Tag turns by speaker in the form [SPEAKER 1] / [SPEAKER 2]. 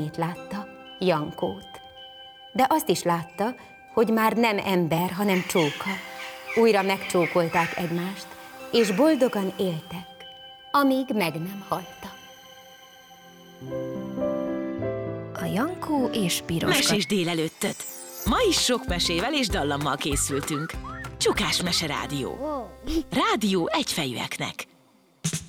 [SPEAKER 1] látta, Jankót. De azt is látta, hogy már nem ember, hanem csóka. Újra megcsókolták egymást, és boldogan éltek, amíg meg nem haltak.
[SPEAKER 2] A Jankó és Piroska.
[SPEAKER 3] Mesés délelőttöt! Ma is sok mesével és dallammal készültünk. Csukás Mese Rádió. Rádió egyfejűeknek.